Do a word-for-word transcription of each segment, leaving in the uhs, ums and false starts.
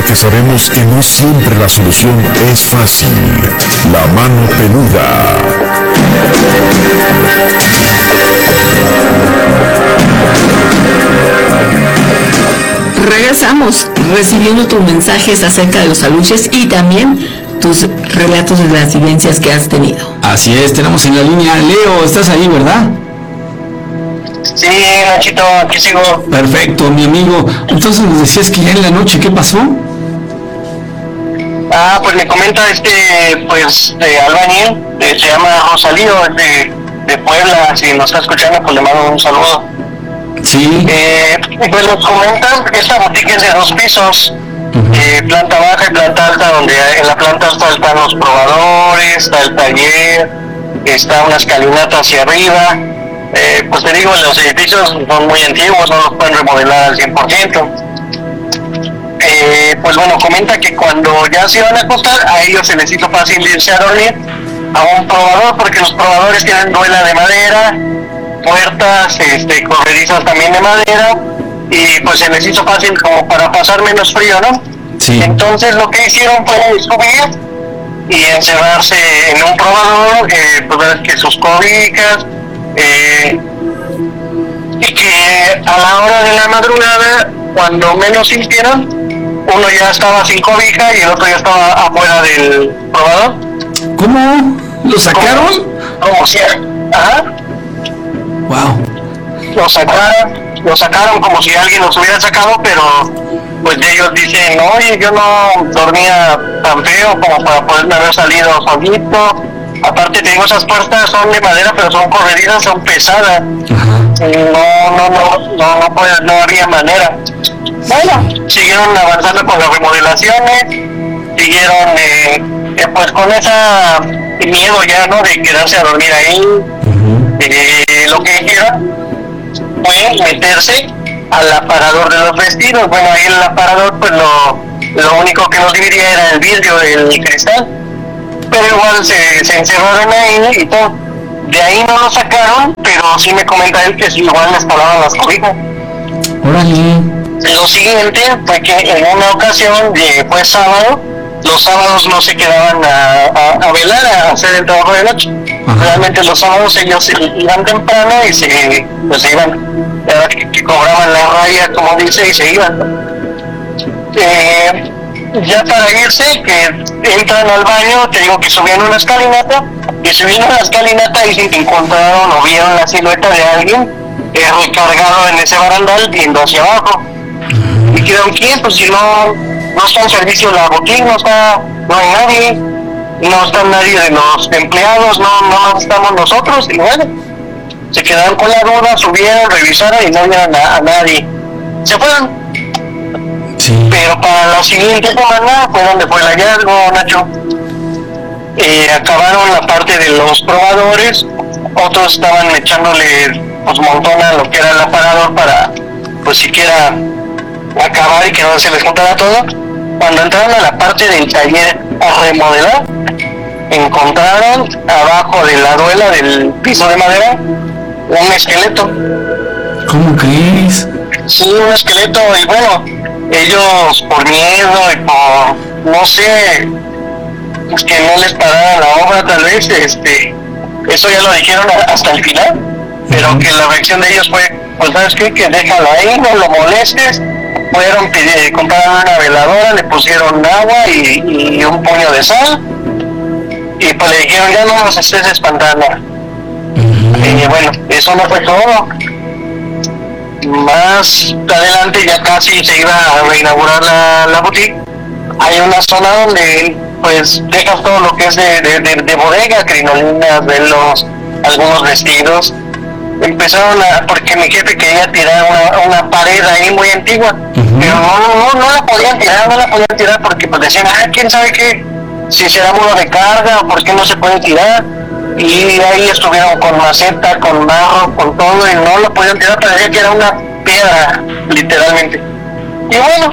porque sabemos que no siempre la solución es fácil. La mano peluda. Regresamos recibiendo tus mensajes acerca de los aluches y también tus relatos de las vivencias que has tenido. Así es, tenemos en la línea Leo, estás ahí, ¿verdad? Sí, Nachito, aquí sigo. Perfecto, mi amigo. Entonces nos decías que ya en la noche, ¿qué pasó? Ah, pues me comenta este, pues, de albañil, eh, se llama Rosalío, es de, de Puebla, si nos está escuchando, pues le mando un saludo. Sí. Eh, pues nos comentan que esta boutique es de dos pisos, uh-huh. eh, planta baja y planta alta, donde en la planta alta están los probadores, está el taller, está una escalinata hacia arriba. Eh, pues te digo, los edificios son muy antiguos, no los pueden remodelar al cien por ciento. Eh, pues bueno, comenta que cuando ya se iban a acostar, a ellos se les hizo fácil irse a dormir a un probador, porque los probadores tienen duela de madera, puertas, este, corredizas también de madera, y pues se les hizo fácil como para pasar menos frío, ¿no? Sí. Entonces lo que hicieron fue subir y encerrarse en un probador, eh, pues ver que sus cobijas, eh, y que a la hora de la madrugada, cuando menos sintieron, uno ya estaba sin cobija y el otro ya estaba afuera del probador. ¿Cómo? ¿Lo sacaron? Como, como si, ajá. Wow. Lo sacaron, lo sacaron como si alguien los hubiera sacado, pero pues ellos dicen, oye, yo no dormía tan feo como para poderme haber salido solito. Aparte te digo, esas puertas son de madera, pero son corredizas, son pesadas. Uh-huh. No, no, no, no, no, pues, no había manera. Bueno, siguieron avanzando con las remodelaciones, siguieron eh, eh, pues con esa miedo ya, ¿no? De quedarse a dormir ahí. Uh-huh. Eh, lo que hicieron fue meterse al aparador de los vestidos. Bueno, ahí el aparador, pues lo, lo único que nos dividía era el vidrio del cristal. Pero igual se, se encerraron ahí y todo. De ahí no lo sacaron, pero sí me comenta él que sí, igual les pagaban las cobijas. Órale. Lo siguiente fue que en una ocasión, eh, fue sábado, los sábados no se quedaban a, a, a velar, a hacer el trabajo de noche. Ajá. Realmente los sábados ellos se iban temprano y se, pues, se iban, que, que cobraban la raya, como dice, y se iban. Eh, ya para irse, que entran al baño, te digo que subían una escalinata, y subiendo la escalinata dicen que encontraron o vieron la silueta de alguien eh, recargado en ese barandal viendo hacia abajo. Y quedaron, ¿quién? Pues si no, no está en servicio la boutique, no está, no hay nadie, no está nadie de los empleados, no, no estamos nosotros, y bueno, se quedaron con la duda, subieron, revisaron y no vieron a, a nadie. Se fueron. Sí. Pero para la siguiente semana fue donde fue el hallazgo, Nacho. Eh, acabaron la parte de los probadores, otros estaban echándole pues montón a lo que era el aparador para pues siquiera acabar y que no se les juntara todo. Cuando entraron a la parte del taller a remodelar, encontraron abajo de la duela del piso de madera un esqueleto. ¿Cómo crees? Sí, un esqueleto, y bueno, ellos por miedo y por, no sé, pues que no les parara la obra tal vez, este, eso ya lo dijeron hasta el final, pero uh-huh. que la reacción de ellos fue, pues sabes qué, que déjalo ahí, no lo molestes. Fueron, pedir, compraron una veladora, le pusieron agua y, y un puño de sal, y pues le dijeron, ya no nos estés espantando. Uh-huh. Y bueno, eso no fue todo. Más adelante, ya casi se iba a reinaugurar la, la boutique, hay una zona donde pues dejas todo lo que es de, de, de, de bodega, crinolinas, velos, algunos vestidos. Empezaron a, porque mi jefe quería tirar una, una pared ahí muy antigua, uh-huh. pero no, no, no la podían tirar, no la podían tirar porque pues decían, ah, quién sabe qué, si será muro de carga o por qué no se puede tirar. Y ahí estuvieron con maceta, con barro, con todo, y no lo podían tirar, parecía que era una piedra, literalmente. Y bueno,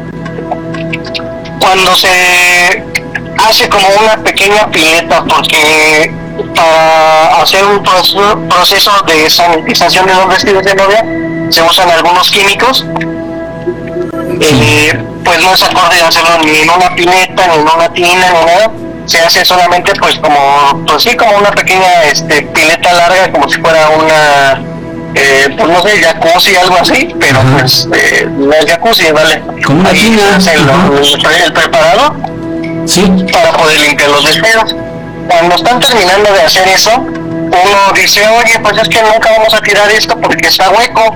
cuando se hace como una pequeña pileta, porque para hacer un proceso de sanitización de los vestidos de novia se usan algunos químicos, eh, pues no es acorde hacerlo ni en una pineta, ni en una tina, ni nada. Se hace solamente pues como, pues sí, como una pequeña este, pileta larga, como si fuera una, eh, pues no sé, jacuzzi, algo así, pero Ajá. pues eh, no es jacuzzi, ¿vale? Como una tina. El, el, el preparado sí. para poder limpiar los despedos. Cuando están terminando de hacer eso, uno dice, oye, pues es que nunca vamos a tirar esto porque está hueco.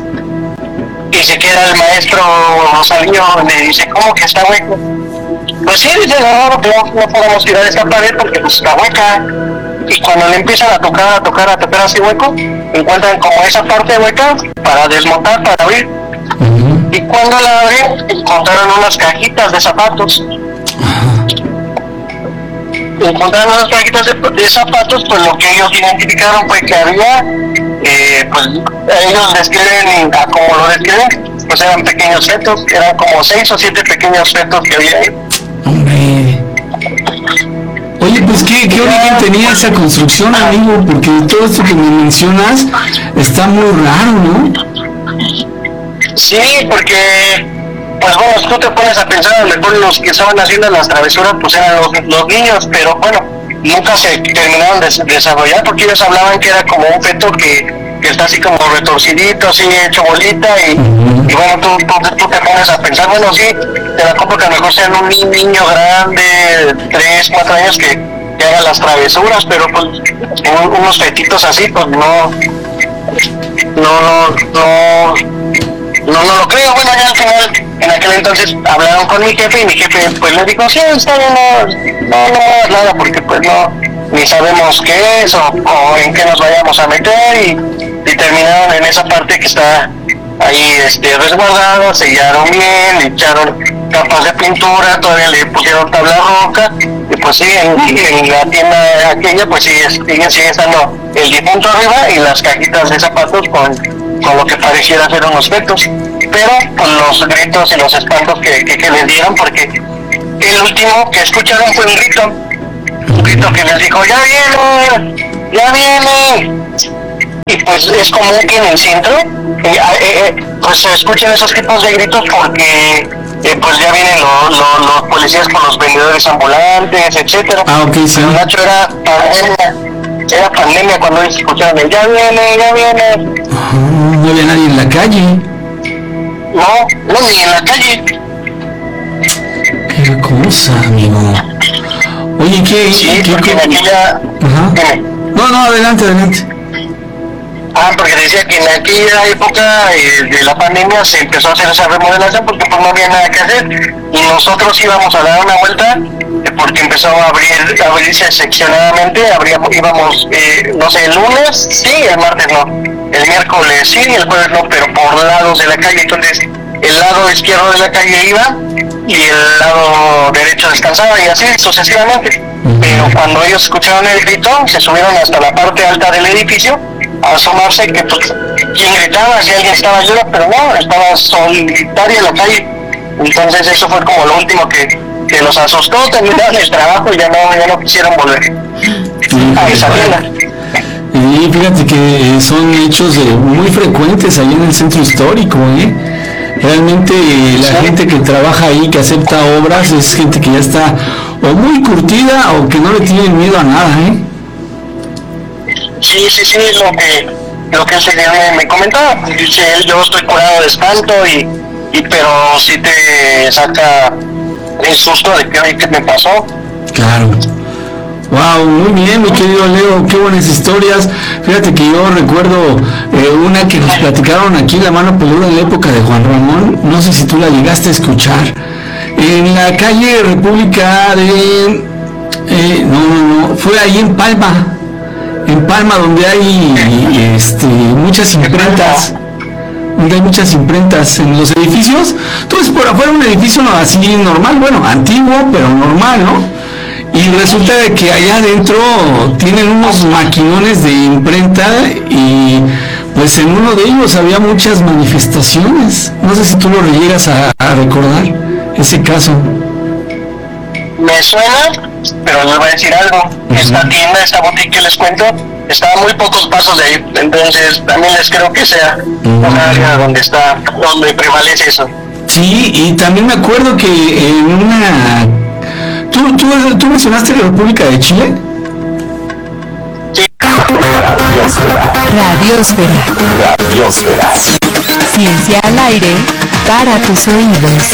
Y se queda el maestro Rosalío, le dice, ¿cómo que está hueco? Pues sí, dice, no, no, no podemos tirar esta pared porque pues está hueca. Y cuando le empiezan a tocar, a tocar, a tocar así hueco, encuentran como esa parte hueca para desmontar, para abrir. Uh-huh. Y cuando la abren, encontraron unas cajitas de zapatos. Uh-huh. Encontraron unas cajitas de, de zapatos, pues lo que ellos identificaron fue que había, eh, pues ellos describen, como lo describen, pues eran pequeños fetos, eran como seis o siete pequeños fetos que había ahí. Hombre. Oye, pues ¿qué, qué origen tenía esa construcción, amigo? Porque todo esto que me mencionas está muy raro, ¿no? Sí, porque, pues bueno, si tú te pones a pensar, a lo mejor los que estaban haciendo las travesuras, pues eran los, los niños, pero bueno, nunca se terminaron de desarrollar, porque ellos hablaban que era como un feto que que está así como retorcidito, así hecho bolita, y, uh-huh. y bueno, tú, tú, tú te pones a pensar, bueno, sí, te la compro que a lo mejor sean un niño grande, tres, cuatro años que, que haga las travesuras, pero pues un, unos fetitos así, pues no, no, no, no, no, no lo creo. Bueno, ya al final, en aquel entonces hablaron con mi jefe, y mi jefe pues le dijo, sí, está bien, no, no, no hagas nada, porque pues no, ni sabemos qué es o, o en qué nos vayamos a meter, y, y terminaron en esa parte que está ahí este, resguardada, sellaron bien, le echaron capas de pintura, todavía le pusieron tabla roca, y pues sí, en, en la tienda aquella pues sí, sigue, sigue estando el difunto arriba y las cajitas de zapatos con, con lo que pareciera ser unos fetos, pero pues los gritos y los espantos que, que, que les dieron, porque el último que escucharon fue un grito, un grito que les dijo, ya viene, ya viene. Y pues es común que en el centro eh, eh, pues se escuchen esos tipos de gritos porque eh, pues ya vienen los, los, los policías con los vendedores ambulantes, etcétera. Ah, ok, sí. Pero Nacho era pandemia, era pandemia cuando ellos escucharon el ya viene, ya viene. Uh, no había nadie en la calle. No, no, ni en la calle. Qué cosa, amigo. Oye, ¿qué? Sí, ¿qué, porque qué, en aquella... Ajá. No, no, adelante, adelante. Ah, porque decía que en aquella época eh, de la pandemia se empezó a hacer esa remodelación porque pues no había nada que hacer, y nosotros íbamos a dar una vuelta eh, porque empezó a abrir, a abrirse seccionadamente, abríamos, íbamos, eh, no sé, el lunes, sí, el martes no, el miércoles sí, el jueves no, pero por lados de la calle. Entonces el lado izquierdo de la calle iba y el lado derecho descansaba, y así sucesivamente. Pero cuando ellos escucharon el grito, se subieron hasta la parte alta del edificio a asomarse que pues quién gritaba, si alguien estaba ayuda, pero no, estaba solitaria en la calle. Entonces eso fue como lo último que, que los asustó, terminaron el trabajo y ya no, ya no quisieron volver sí, a esa tienda. Y fíjate que son hechos eh, muy frecuentes ahí en el centro histórico, ¿eh? Realmente eh, la sí. gente que trabaja ahí, que acepta obras, es gente que ya está o muy curtida o que no le tienen miedo a nada, ¿eh? Sí, sí, sí, lo que lo que se me, me comentaba, dice él, yo estoy curado de espanto, y, y pero sí te saca el susto de que, oye, ¿qué me pasó? Claro. Wow, muy bien, mi querido Leo, qué buenas historias. Fíjate que yo recuerdo eh, una que nos platicaron aquí, La Mano Peluda, en la época de Juan Ramón, no sé si tú la llegaste a escuchar, en la calle República de... Eh, no, no, no, fue ahí en Palma, en Palma donde hay este, muchas imprentas, donde hay muchas imprentas en los edificios. Tú ves por afuera un edificio así normal, bueno, antiguo, pero normal, ¿no? Y resulta de que allá adentro tienen unos maquinones de imprenta, y pues en uno de ellos había muchas manifestaciones. No sé si tú lo llegas a, a recordar, ese caso. Me suena, pero les voy a decir algo. Uh-huh. Esta tienda, esta boutique que les cuento, está a muy pocos pasos de ahí. Entonces también les creo que sea uh-huh. una área donde está, donde prevalece eso. Sí, y también me acuerdo que en una... ¿Tú, tú, tú mencionaste la República de Chile? Radiosfera. Radiosfera. Ciencia al aire para tus oídos.